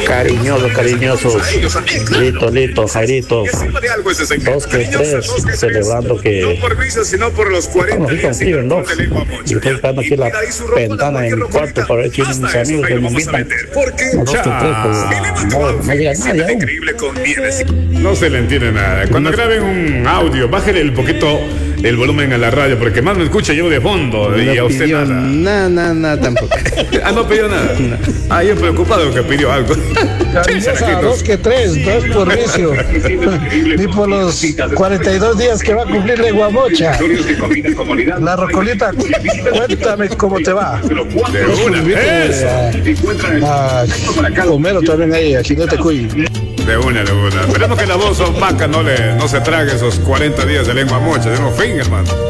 Cariñosos. Listo, Jairito. 2 que 3, celebrando que estamos aquí con frío, ¿no? Y estoy esperando aquí la ventana en mi cuarto para ver quiénes mis amigos que me invitan. 2 que 3, pues no llega nadie aún. No se le entiende nada. Cuando graben un audio, bájale un poquito el volumen a la radio, porque más me escucha yo de fondo y a usted nada. Nada, tampoco. No pidió nada. Yo preocupado que pidió algo. Cariñosa, 2 que 3, no es por vicio. Ni por los 42 días que va a cumplir la guamocha. La rocolita, cuéntame cómo te va. De una, eso. Homero también ahí, aquí no te cuido. De una. Esperemos que la voz opaca no se trague esos 40 días de lengua mocha. De un fin, hermano.